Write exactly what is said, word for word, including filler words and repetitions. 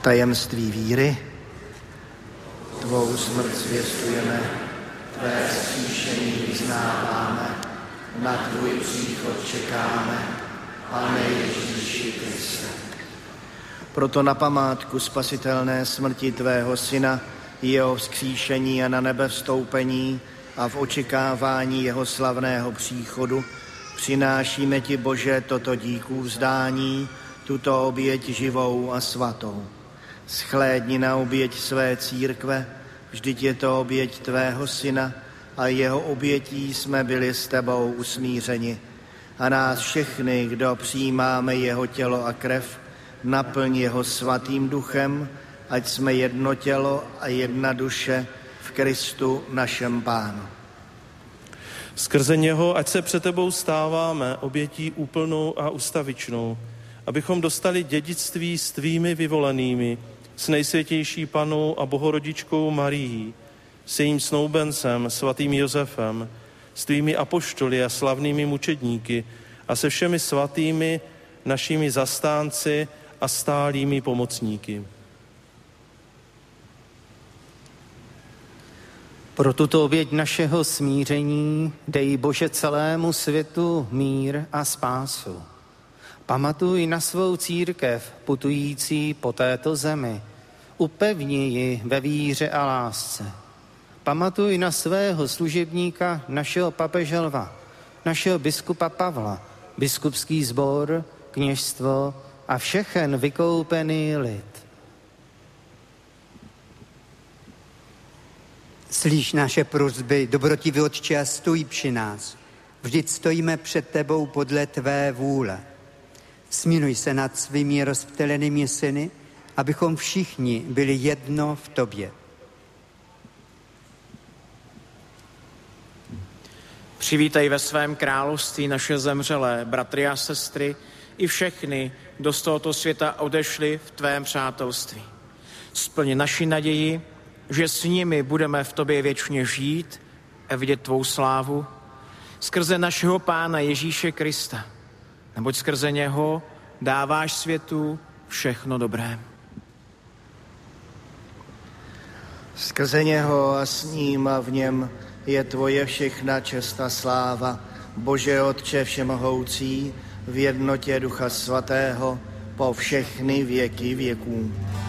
tajemství víry. Tvou smrt zvěstujeme, tvé vzkříšení vyznáváme, na tvůj příchod čekáme, Pane Ježíši Kriste. Proto na památku spasitelné smrti tvého syna, jeho vzkříšení a na nebe vstoupení a v očekávání jeho slavného příchodu přinášíme ti, Bože, toto díků vzdání, tuto oběť živou a svatou. Shlédni na oběť své církve, vždyť je to oběť tvého syna a jeho obětí jsme byli s tebou usmířeni. A nás všechny, kdo přijímáme jeho tělo a krev, naplň jeho svatým duchem, ať jsme jedno tělo a jedna duše v Kristu našem Pánu. Skrze něho, ať se před tebou stáváme obětí úplnou a ustavičnou, abychom dostali dědictví s tvými vyvolenými, s nejsvětější Pannou a Bohorodičkou Marií, s jejím snoubencem, svatým Josefem, s tvými apoštoly a slavnými mučedníky a se všemi svatými našimi zastánci a stálými pomocníky. Pro tuto oběť našeho smíření dej, Bože, celému světu mír a spásu. Pamatuj na svou církev putující po této zemi. Upevni ji ve víře a lásce. Pamatuj na svého služebníka, našeho papeže Lva, našeho biskupa Pavla, biskupský sbor, kněžstvo a všechen vykoupený lid. Slyš naše prosby, dobrotivý Otče, a stůj při nás. Vždyť stojíme před tebou podle tvé vůle. Smiluj se nad svými rozptýlenými syny, abychom všichni byli jedno v tobě. Přivítej ve svém království naše zemřelé bratry a sestry i všechny, kdo z tohoto světa odešli v tvém přátelství. Splň naši naději, že s nimi budeme v tobě věčně žít a vidět tvou slávu skrze našeho Pána Ježíše Krista, neboť skrze něho dáváš světu všechno dobré. Skrze něho a s ním a v něm je tvoje všechna čest a sláva, Bože Otče všemohoucí, v jednotě Ducha Svatého, po všechny věky věků.